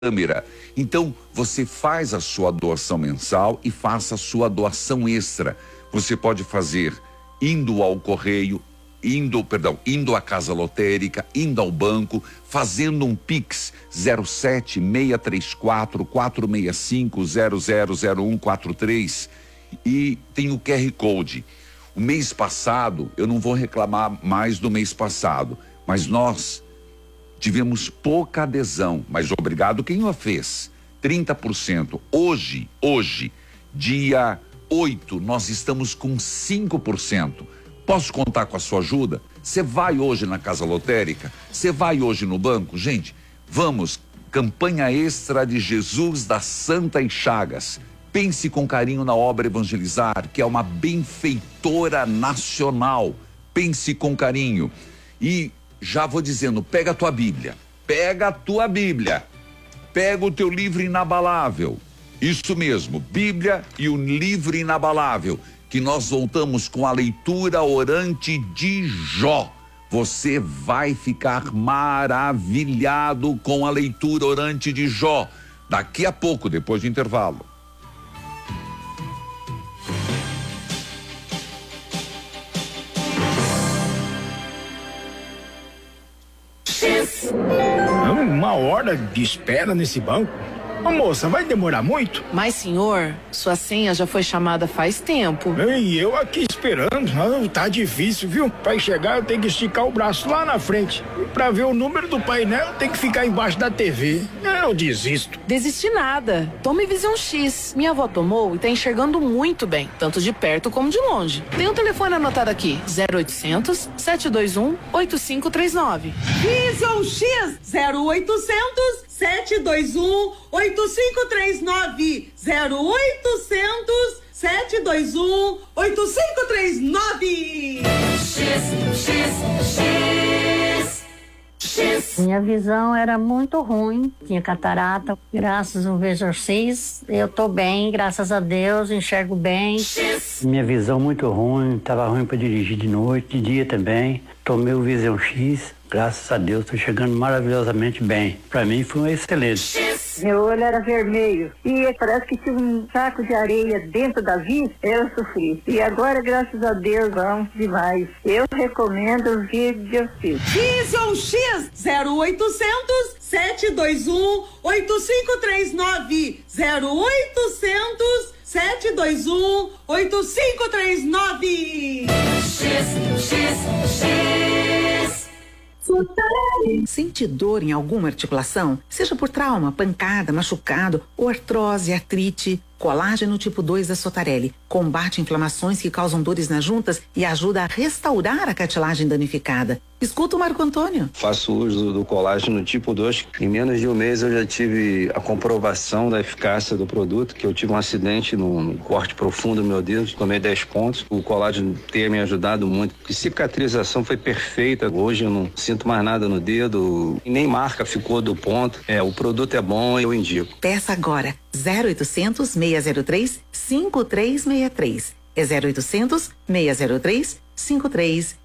câmera. Então, você faz a sua doação mensal e faça a sua doação extra. Você pode fazer indo ao correio, indo à casa lotérica, indo ao banco, fazendo um Pix 07634 465 000143 e tem o QR Code. O mês passado, eu não vou reclamar mais do mês passado, mas nós tivemos pouca adesão, mas obrigado quem o fez, 30%. Hoje, dia 8, nós estamos com 5%. Posso contar com a sua ajuda? Você vai hoje na casa lotérica? Você vai hoje no banco? Gente, vamos, campanha extra de Jesus das Santas Chagas. Pense com carinho na obra Evangelizar, que é uma benfeitora nacional. Pense com carinho. E já vou dizendo, pega a tua Bíblia, pega o teu livro inabalável. Isso mesmo, Bíblia e o livro inabalável, que nós voltamos com a leitura orante de Jó. Você vai ficar maravilhado com a leitura orante de Jó. Daqui a pouco, depois do intervalo. Uma hora de espera nesse banco? Ô, moça, vai demorar muito? Mas, senhor, sua senha já foi chamada faz tempo. E eu aqui esperando. Tá difícil, viu? Pra chegar eu tenho que esticar o braço lá na frente. E pra ver o número do painel eu tenho que ficar embaixo da TV. Eu desisto. Desistir nada. Tome Visão X. Minha avó tomou e tá enxergando muito bem, tanto de perto como de longe. Tem um telefone anotado aqui, 0800 721 8539. Visão X, 0800 721 8539. 0800 721 8539. Minha visão era muito ruim, tinha catarata. Graças ao Visão X, eu tô bem, graças a Deus, enxergo bem. Minha visão muito ruim, tava ruim para dirigir de noite, de dia também. Tomei o Visão X, graças a Deus, tô chegando maravilhosamente bem. Para mim foi um excelente. Meu olho era vermelho e parece que tinha um saco de areia dentro da vista, eu sofri. E agora, graças a Deus, vamos demais. Eu recomendo o Visão X. Visão X, 0800 721 8539. 0800 721 8539. Sente dor em alguma articulação? Seja por trauma, pancada, machucado ou artrose, artrite. Colágeno tipo 2 da Sotarelli combate inflamações que causam dores nas juntas e ajuda a restaurar a cartilagem danificada. Escuta o Marco Antônio. Faço uso do colágeno tipo 2. Em menos de um mês eu já tive a comprovação da eficácia do produto, que eu tive um acidente no corte profundo do meu dedo, tomei 10 pontos. O colágeno tem me ajudado muito. A cicatrização foi perfeita. Hoje eu não sinto mais nada no dedo, nem marca ficou do ponto. O produto é bom, eu indico. Peça agora. 0800 603 5363. É 0800 603 5363.